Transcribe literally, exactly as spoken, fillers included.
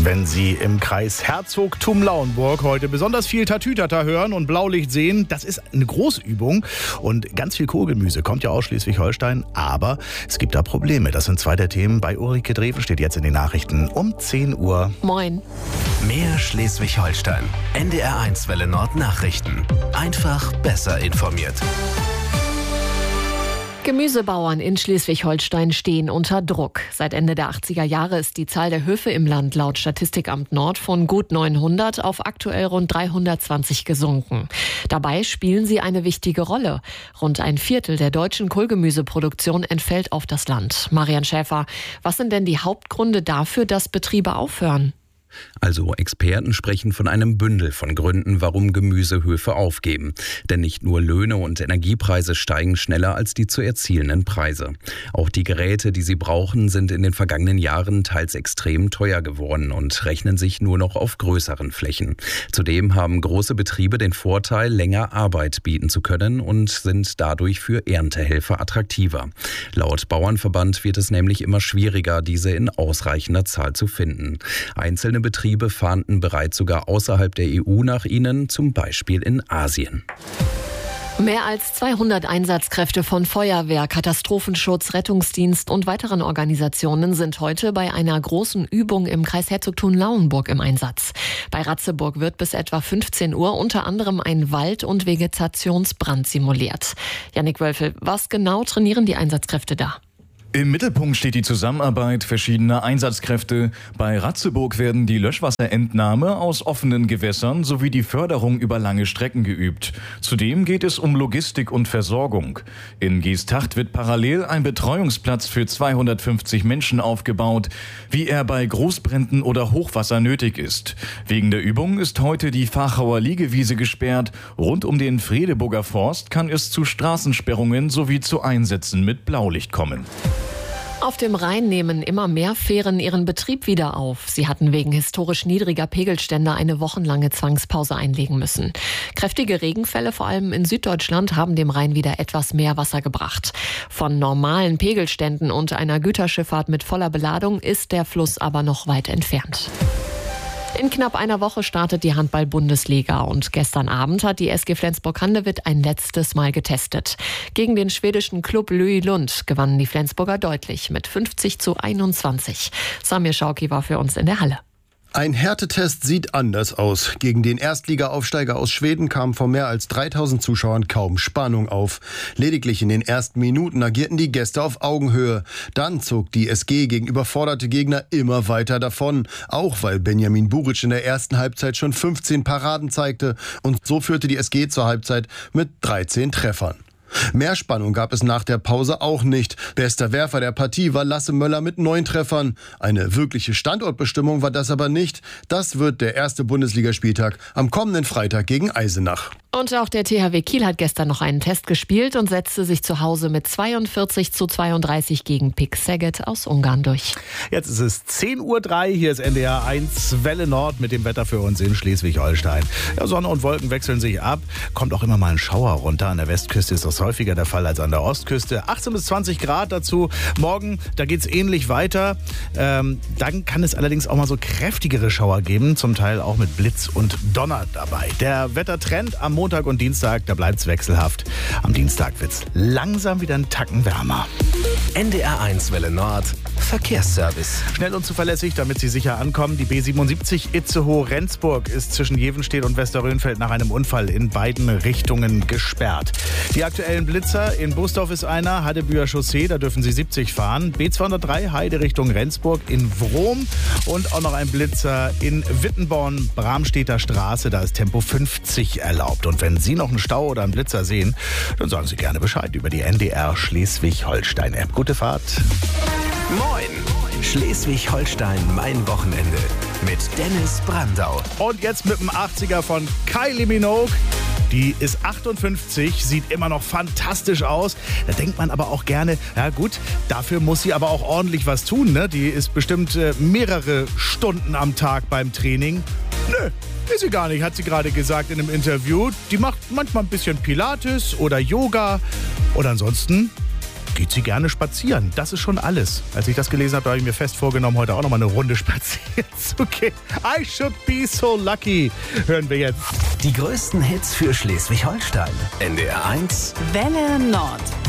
Wenn Sie im Kreis Herzogtum-Lauenburg heute besonders viel Tatütata hören und Blaulicht sehen, das ist eine Großübung und ganz viel Kohlgemüse kommt ja aus Schleswig-Holstein, aber es gibt da Probleme. Das sind zwei der Themen bei Ulrike Dreven, steht jetzt in den Nachrichten um zehn Uhr. Moin. Mehr Schleswig-Holstein. N D R eins Welle Nord Nachrichten. Einfach besser informiert. Gemüsebauern in Schleswig-Holstein stehen unter Druck. Seit Ende der achtziger Jahre ist die Zahl der Höfe im Land laut Statistikamt Nord von gut neunhundert auf aktuell rund dreihundertzwanzig gesunken. Dabei spielen sie eine wichtige Rolle. Rund ein Viertel der deutschen Kohlgemüseproduktion entfällt auf das Land. Marian Schäfer, was sind denn die Hauptgründe dafür, dass Betriebe aufhören? Also Experten sprechen von einem Bündel von Gründen, warum Gemüsehöfe aufgeben. Denn nicht nur Löhne und Energiepreise steigen schneller als die zu erzielenden Preise. Auch die Geräte, die sie brauchen, sind in den vergangenen Jahren teils extrem teuer geworden und rechnen sich nur noch auf größeren Flächen. Zudem haben große Betriebe den Vorteil, länger Arbeit bieten zu können und sind dadurch für Erntehelfer attraktiver. Laut Bauernverband wird es nämlich immer schwieriger, diese in ausreichender Zahl zu finden. Einzelne Betriebe fahnden bereits sogar außerhalb der E U nach ihnen, zum Beispiel in Asien. Mehr als zweihundert Einsatzkräfte von Feuerwehr, Katastrophenschutz, Rettungsdienst und weiteren Organisationen sind heute bei einer großen Übung im Kreis Herzogtum-Lauenburg im Einsatz. Bei Ratzeburg wird bis etwa fünfzehn Uhr unter anderem ein Wald- und Vegetationsbrand simuliert. Jannik Wölfel, was genau trainieren die Einsatzkräfte da? Im Mittelpunkt steht die Zusammenarbeit verschiedener Einsatzkräfte. Bei Ratzeburg werden die Löschwasserentnahme aus offenen Gewässern sowie die Förderung über lange Strecken geübt. Zudem geht es um Logistik und Versorgung. In Geesthacht wird parallel ein Betreuungsplatz für zweihundertfünfzig Menschen aufgebaut, wie er bei Großbränden oder Hochwasser nötig ist. Wegen der Übung ist heute die Fachauer Liegewiese gesperrt. Rund um den Fredeburger Forst kann es zu Straßensperrungen sowie zu Einsätzen mit Blaulicht kommen. Auf dem Rhein nehmen immer mehr Fähren ihren Betrieb wieder auf. Sie hatten wegen historisch niedriger Pegelstände eine wochenlange Zwangspause einlegen müssen. Kräftige Regenfälle, vor allem in Süddeutschland, haben dem Rhein wieder etwas mehr Wasser gebracht. Von normalen Pegelständen und einer Güterschifffahrt mit voller Beladung ist der Fluss aber noch weit entfernt. In knapp einer Woche startet die Handball-Bundesliga und gestern Abend hat die S G Flensburg-Handewitt ein letztes Mal getestet. Gegen den schwedischen Klub Louis Lund gewannen die Flensburger deutlich mit fünfzig zu einundzwanzig. Samir Schauki war für uns in der Halle. Ein Härtetest sieht anders aus. Gegen den Erstliga-Aufsteiger aus Schweden kam vor mehr als dreitausend Zuschauern kaum Spannung auf. Lediglich in den ersten Minuten agierten die Gäste auf Augenhöhe. Dann zog die S G gegen überforderte Gegner immer weiter davon. Auch weil Benjamin Buric in der ersten Halbzeit schon fünfzehn Paraden zeigte. Und so führte die S G zur Halbzeit mit dreizehn Treffern. Mehr Spannung gab es nach der Pause auch nicht. Bester Werfer der Partie war Lasse Möller mit neun Treffern. Eine wirkliche Standortbestimmung war das aber nicht. Das wird der erste Bundesligaspieltag am kommenden Freitag gegen Eisenach. Und auch der T H W Kiel hat gestern noch einen Test gespielt und setzte sich zu Hause mit zweiundvierzig zu zweiunddreißig gegen Pick Szeged aus Ungarn durch. Jetzt ist es zehn Uhr drei, hier ist N D R eins Welle Nord mit dem Wetter für uns in Schleswig-Holstein. Ja, Sonne und Wolken wechseln sich ab, kommt auch immer mal ein Schauer runter. An der Westküste ist das häufiger der Fall als an der Ostküste. achtzehn bis zwanzig Grad dazu. Morgen, da geht es ähnlich weiter. Ähm, dann kann es allerdings auch mal so kräftigere Schauer geben, zum Teil auch mit Blitz und Donner dabei. Der Wettertrend am Montag und Dienstag, da bleibt es wechselhaft. Am Dienstag wird es langsam wieder einen Tacken wärmer. N D R eins Welle Nord Verkehrsservice. Schnell und zuverlässig, damit Sie sicher ankommen. Die B siebenundsiebzig Itzehoe-Rendsburg ist zwischen Jevenstedt und Westerrönfeld nach einem Unfall in beiden Richtungen gesperrt. Die aktuellen Blitzer, in Busdorf ist einer, Hadebüher Chaussee, da dürfen Sie siebzig fahren. B zweihundertdrei Heide Richtung Rendsburg in Wrom und auch noch ein Blitzer in Wittenborn, Bramstedter Straße, da ist Tempo fünfzig erlaubt. Und wenn Sie noch einen Stau oder einen Blitzer sehen, dann sagen Sie gerne Bescheid über die N D R Schleswig-Holstein-App. Gute Fahrt. Moin! Schleswig-Holstein, mein Wochenende mit Dennis Brandau. Und jetzt mit dem achtziger von Kylie Minogue. Die ist achtundfünfzig, sieht immer noch fantastisch aus. Da denkt man aber auch gerne, ja gut, dafür muss sie aber auch ordentlich was tun, ne? Die ist bestimmt äh, mehrere Stunden am Tag beim Training. Nö, ist sie gar nicht, hat sie gerade gesagt in einem Interview. Die macht manchmal ein bisschen Pilates oder Yoga. Und ansonsten geht sie gerne spazieren. Das ist schon alles. Als ich das gelesen habe, habe ich mir fest vorgenommen, heute auch noch mal eine Runde spazieren zu gehen. I should be so lucky. Hören wir jetzt. Die größten Hits für Schleswig-Holstein. N D R eins Welle Nord.